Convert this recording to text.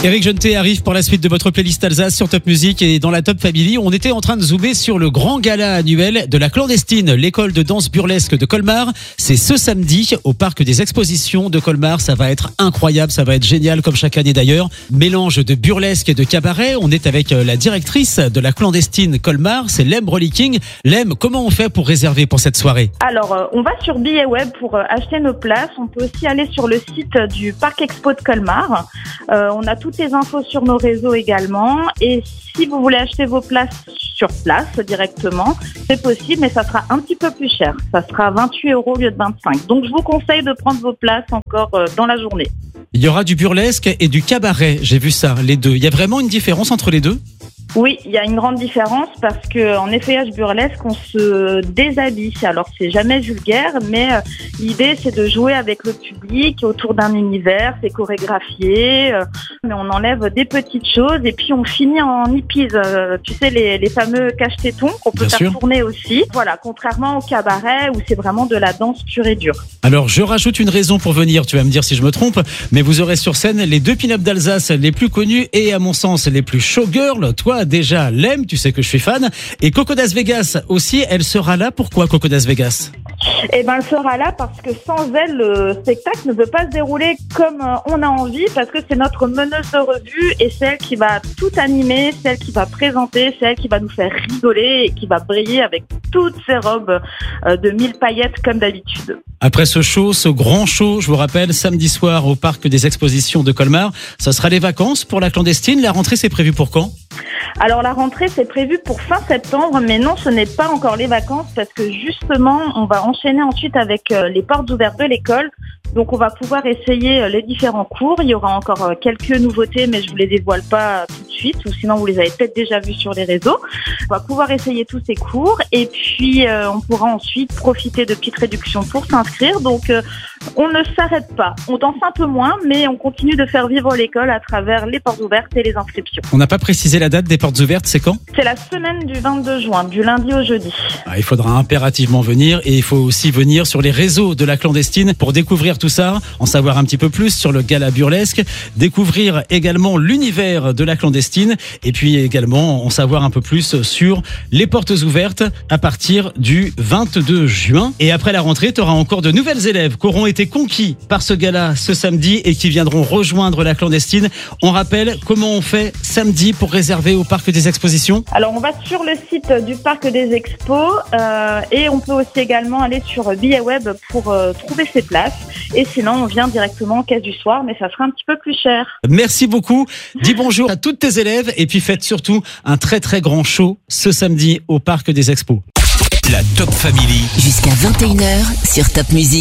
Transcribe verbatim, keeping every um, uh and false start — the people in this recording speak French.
Éric Jeuneté arrive pour la suite de votre playlist Alsace sur Top Music, et dans la Top Family, on était en train de zoomer sur le grand gala annuel de la clandestine, l'école de danse burlesque de Colmar. C'est ce samedi au parc des expositions de Colmar. Ça va être incroyable, ça va être génial comme chaque année d'ailleurs. Mélange de burlesque et de cabaret. On est avec la directrice de la clandestine Colmar, c'est Lem Rollicking. Lem, comment on fait pour réserver pour cette soirée? Alors, euh, on va sur Billet Web pour euh, acheter nos places. On peut aussi aller sur le site du Parc Expo de Colmar. Euh, on a toutes les infos sur nos réseaux également. Et si vous voulez acheter vos places sur place directement, c'est possible, mais ça sera un petit peu plus cher. Ça sera vingt-huit euros au lieu de vingt-cinq. Donc, je vous conseille de prendre vos places encore euh, dans la journée. Il y aura du burlesque et du cabaret. J'ai vu ça, les deux. Il y a vraiment une différence entre les deux? Oui, il y a une grande différence parce que en effeuillage burlesque, on se déshabille. Alors c'est jamais vulgaire, mais euh, l'idée c'est de jouer avec le public autour d'un univers, c'est chorégraphié, euh, mais on enlève des petites choses et puis on finit en hippies. Euh, tu sais les, les fameux cache-tétons qu'on peut Bien faire sûr. tourner aussi. Voilà, contrairement au cabaret où c'est vraiment de la danse pure et dure. Alors, je rajoute une raison pour venir, tu vas me dire si je me trompe, mais vous aurez sur scène les deux pin-up d'Alsace les plus connus et à mon sens les plus showgirl. Toi, déjà, Lem, tu sais que je suis fan. Et Coco Das Vegas aussi, elle sera là. Pourquoi Coco Das Vegas? Eh ben, elle sera là parce que sans elle, le spectacle ne peut pas se dérouler comme on a envie, parce que c'est notre meneuse de revue et c'est elle qui va tout animer, c'est elle qui va présenter, c'est elle qui va nous faire rigoler et qui va briller avec toutes ses robes de mille paillettes comme d'habitude. Après ce show, ce grand show, je vous rappelle, samedi soir au parc des expositions de Colmar, ça sera les vacances pour la clandestine. La rentrée, c'est prévu pour quand? Alors la rentrée c'est prévu pour fin septembre, mais non, ce n'est pas encore les vacances parce que justement on va enchaîner ensuite avec les portes ouvertes de l'école. Donc on va pouvoir essayer les différents cours. Il y aura encore quelques nouveautés, mais je vous les dévoile pas tout de suite, ou sinon vous les avez peut-être déjà vus sur les réseaux. On va pouvoir essayer tous ces cours et puis euh, on pourra ensuite profiter de petites réductions pour s'inscrire. Donc euh, on ne s'arrête pas. On danse un peu moins, mais on continue de faire vivre l'école à travers les portes ouvertes et les inscriptions. On n'a pas précisé la date des portes ouvertes, c'est quand? C'est la semaine du vingt-deux juin, du lundi au jeudi. Ah, il faudra impérativement venir, et il faut aussi venir sur les réseaux de la clandestine pour découvrir tout ça, en savoir un petit peu plus sur le gala burlesque, découvrir également l'univers de la clandestine, et puis également en savoir un peu plus sur les portes ouvertes à partir du vingt-deux juin. Et après la rentrée, tu auras encore de nouvelles élèves qui auront été conquis par ce gala ce samedi et qui viendront rejoindre la clandestine. On rappelle comment on fait samedi pour réserver au parc des expositions? Alors on va sur le site du parc des expos euh, et on peut aussi également aller sur Billet Web pour euh, trouver ses places. Et sinon, on vient directement en caisse du soir, mais ça sera un petit peu plus cher. Merci beaucoup. Dis bonjour à toutes tes élèves et puis faites surtout un très très grand show ce samedi au Parc des Expos. La Top Family. Jusqu'à vingt et une heures sur Top Music.